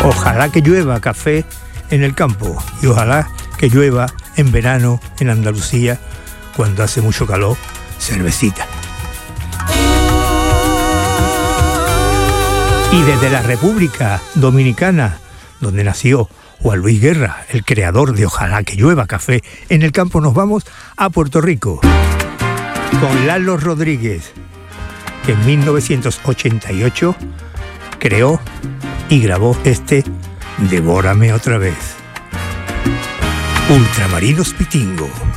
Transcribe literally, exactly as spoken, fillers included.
Ojalá que llueva café en el campo y ojalá que llueva en verano en Andalucía, cuando hace mucho calor, cervecita. Y desde la República Dominicana, donde nació Juan Luis Guerra, el creador de Ojalá que llueva café en el campo, nos vamos a Puerto Rico con Lalo Rodríguez, que en mil novecientos ochenta y ocho creó y grabó este Devórame otra vez. Ultramarinos Pitingo.